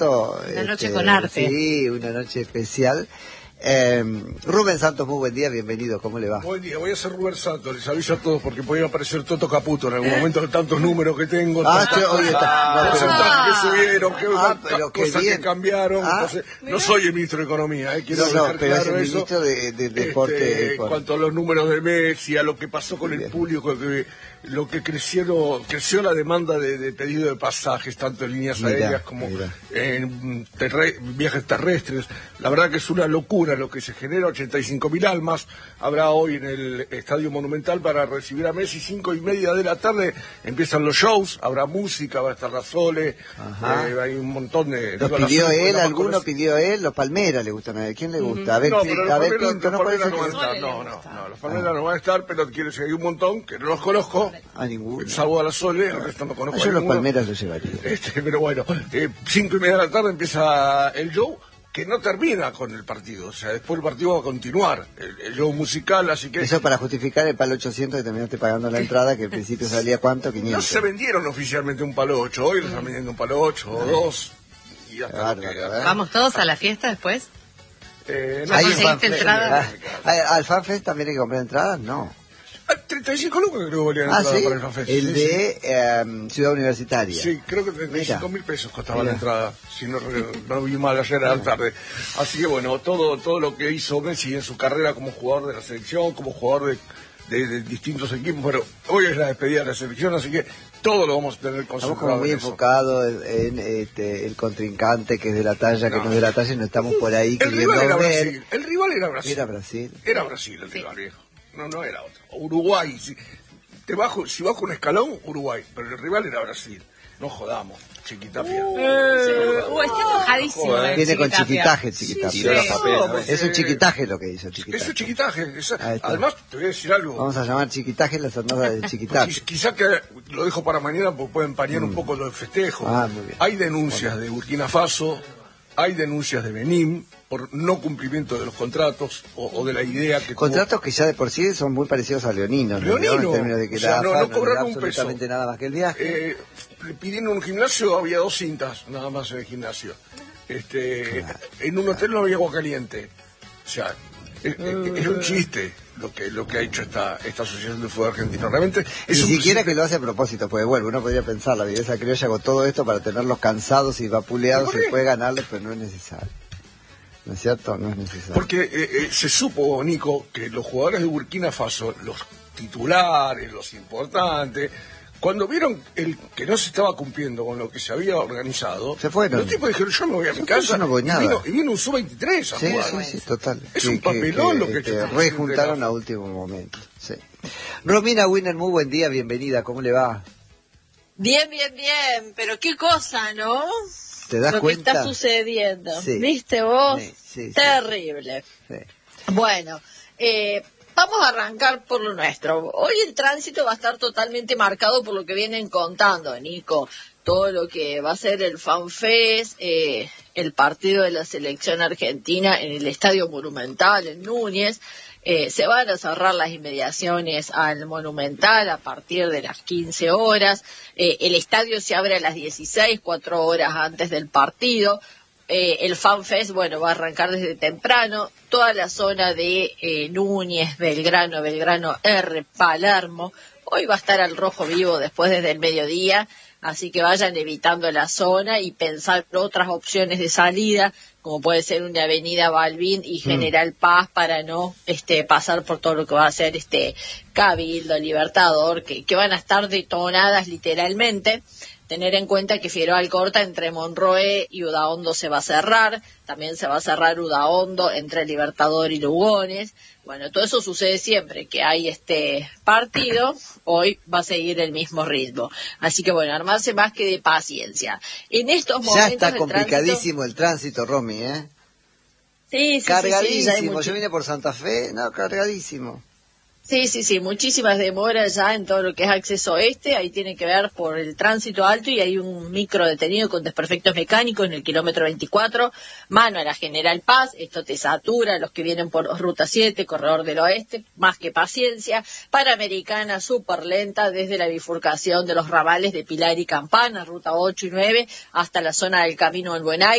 Una noche con arte. Sí, una noche especial. Rubén Santos, muy buen día, bienvenido, ¿cómo le va? Buen día, voy a ser Rubén Santos, les aviso a todos porque podía aparecer Toto Caputo en algún momento de tantos números que tengo, porcentajes que subieron, cosas que cambiaron, entonces no soy el ministro de Economía, quiero dejar pero claro es el eso. ministro de Deporte. En cuanto a los números de Messi, a lo que pasó con el público, lo que creció la demanda de pedido de pasajes, tanto en líneas aéreas como en viajes terrestres, la verdad que es una locura lo que se genera, 85.000 almas habrá hoy en el Estadio Monumental para recibir a Messi, 5:30 de la tarde empiezan los shows, habrá música, va a estar la Sole, hay un montón de... ¿Los pidió él? ¿Alguno pidió él? Los Palmeras le gustan a él, ¿quién le gusta? A ver, Pinto, ¿no puede ser? No, los Palmeras no van a estar, pero quiero decir, hay un montón que no los conozco, a ninguno, salvo a la Sole, el resto no conozco a yo ninguno. Los Palmeras los llevaría. Pero bueno, 5:30 de la tarde empieza el show, que no termina con el partido, o sea, después el partido va a continuar, el show musical, así que... Eso para justificar el palo 800 que terminaste pagando la entrada, que al principio salía ¿cuánto? 500. No se vendieron oficialmente un palo 8, hoy lo están vendiendo un palo 8 o 2, y hasta ¿Vamos todos a la fiesta después? No, ¿conseguiste entrada? ¿Al FanFest también hay que comprar entradas? No. 35 lucas creo que valía la entrada para el FanFest. El de Ciudad Universitaria. Sí, creo que 35.000 pesos costaba la entrada, si no vi mal ayer a la tarde. Así que bueno, todo lo que hizo Messi en su carrera como jugador de la selección, como jugador de distintos equipos, pero hoy es la despedida de la selección, así que todo lo vamos a tener concentrado. Estamos como muy enfocados en el contrincante que es de la talla, que no es de la talla, y no estamos por ahí queriendo ver. El rival era Brasil. Era Brasil. Era Brasil el rival, viejo. No era otro. Uruguay. Si bajo un escalón, Uruguay. Pero el rival era Brasil. No jodamos. Chiquitapia. Está enojadísimo. Viene con chiquitaje, Chiquitapia. Es un chiquitaje lo que hizo Chiquitapia. Es un chiquitaje. Además, te voy a decir algo. Vamos a llamar chiquitaje las jornadas de Chiquitapia. Quizá que lo dejo para mañana porque puede empañar un poco lo del festejo. Muy bien. Hay denuncias de Burkina Faso, hay denuncias de Benín por no cumplimiento de los contratos o de la idea que contratos que ya de por sí son muy parecidos a leoninos, ¿no? En términos de que no cobraron un peso, absolutamente nada más que el viaje. Pidiendo un gimnasio había 2 cintas nada más en el gimnasio. En un hotel no había agua caliente. O sea, es un chiste lo que ha hecho esta asociación de fútbol argentino. Realmente es ni siquiera que lo hace a propósito, porque bueno, uno podría pensar, la belleza criolla hago todo esto para tenerlos cansados y vapuleados, se puede ganarles, pero no es necesario. ¿No es cierto? No es necesario. Porque se supo, Nico, que los jugadores de Burkina Faso, los titulares, los importantes, cuando vieron que no se estaba cumpliendo con lo que se había organizado, se fueron. Los tipos dijeron, yo me voy a mi casa, no voy nada. Y vino un sub-23 a jugar. Sí, total. Es un papelón lo que ha hecho. Rejuntaron a último momento. Sí. Romina Winner, muy buen día, bienvenida, ¿cómo le va? Bien, pero qué cosa, ¿no? ¿Te das lo cuenta? Que está sucediendo. Sí. ¿Viste vos? Sí. Terrible. Sí. Bueno, vamos a arrancar por lo nuestro. Hoy el tránsito va a estar totalmente marcado por lo que vienen contando, Nico. Todo lo que va a ser el FanFest, el partido de la selección argentina en el Estadio Monumental, en Núñez. Se van a cerrar las inmediaciones al Monumental a partir de las 15 horas. El estadio se abre a las 16, 4 horas antes del partido. El FanFest, va a arrancar desde temprano. Toda la zona de Núñez, Belgrano R, Palermo. Hoy va a estar al rojo vivo después desde el mediodía. Así que vayan evitando la zona y pensar otras opciones de salida, como puede ser una avenida Balbín y General Paz, para no pasar por todo lo que va a ser Cabildo, Libertador, que van a estar detonadas literalmente. Tener en cuenta que Figueroa Alcorta entre Monroe y Udaondo se va a cerrar, también se va a cerrar Udaondo entre Libertador y Lugones. Bueno, todo eso sucede siempre que hay partido, hoy va a seguir el mismo ritmo. Así que bueno, armarse más que de paciencia. En estos momentos ya está complicadísimo el tránsito, Romy, ¿eh? Sí, cargadísimo. Yo vine por Santa Fe, cargadísimo. Sí, muchísimas demoras ya en todo lo que es acceso oeste, ahí tiene que ver por el tránsito alto y hay un micro detenido con desperfectos mecánicos en el kilómetro 24, mano a la General Paz, esto te satura, los que vienen por Ruta 7, Corredor del Oeste, más que paciencia, Panamericana súper lenta desde la bifurcación de los ramales de Pilar y Campana, Ruta 8 y 9, hasta la zona del Camino del Buen Aire.